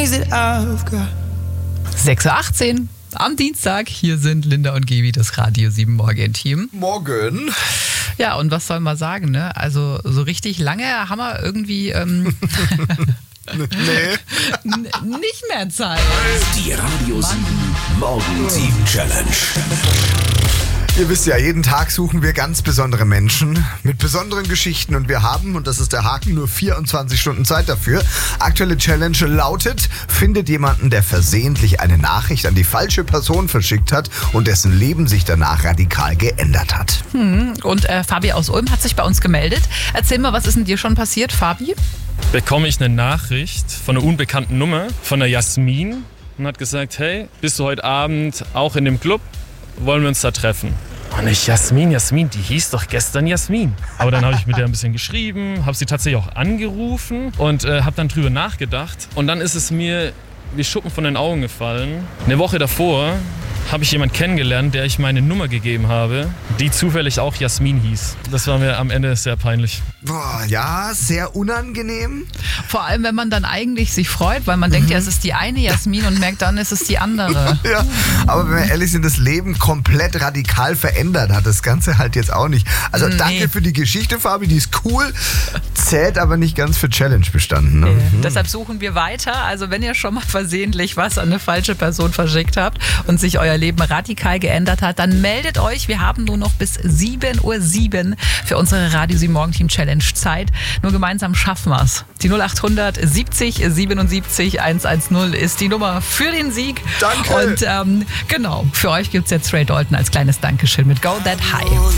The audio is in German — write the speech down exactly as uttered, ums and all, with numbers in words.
days that I've got. sechs Uhr achtzehn am Dienstag. Hier sind Linda und Gaby, das Radio sieben Morgen-Team. Morgen. Ja, und was soll man sagen, ne? Also so richtig lange haben wir irgendwie ähm, nee. n- nicht mehr Zeit. Die Radio sieben Morgen-Team-Challenge. Ihr wisst ja, jeden Tag suchen wir ganz besondere Menschen mit besonderen Geschichten und wir haben, und das ist der Haken, nur vierundzwanzig Stunden Zeit dafür. Aktuelle Challenge lautet, findet jemanden, der versehentlich eine Nachricht an die falsche Person verschickt hat und dessen Leben sich danach radikal geändert hat. Hm. Und äh, Fabi aus Ulm hat sich bei uns gemeldet. Erzähl mal, was ist denn dir schon passiert, Fabi? Bekomme ich eine Nachricht von einer unbekannten Nummer, von der Jasmin, und hat gesagt, hey, bist du heute Abend auch in dem Club? Wollen wir uns da treffen? Und ich, Jasmin, Jasmin, die hieß doch gestern Jasmin. Aber dann habe ich mit der ein bisschen geschrieben, habe sie tatsächlich auch angerufen und äh, habe dann drüber nachgedacht. Und dann ist es mir wie Schuppen von den Augen gefallen. Eine Woche davor habe ich jemanden kennengelernt, der ich meine Nummer gegeben habe, die zufällig auch Jasmin hieß. Das war mir am Ende sehr peinlich. Boah, ja, sehr unangenehm. Vor allem, wenn man dann eigentlich sich freut, weil man mhm. denkt, ja, es ist die eine Jasmin und merkt dann, es ist die andere. Ja, aber wenn wir ehrlich sind, das Leben komplett radikal verändert hat das Ganze halt jetzt auch nicht. Also nee. danke für die Geschichte, Fabi, die ist cool, zählt aber nicht ganz für Challenge bestanden. Ne? Nee. Mhm. Deshalb suchen wir weiter. Also wenn ihr schon mal versehentlich was an eine falsche Person verschickt habt und sich euer Leben radikal geändert hat, dann meldet euch. Wir haben nur noch bis sieben Uhr sieben für unsere Radio sieben Morgen-Team Challenge Zeit. Nur gemeinsam schaffen wir es. Die null achthundert siebzig siebenundsiebzig hundertzehn ist die Nummer für den Sieg. Danke. Und ähm, genau, für euch gibt es jetzt Ray Dalton als kleines Dankeschön mit Go That High.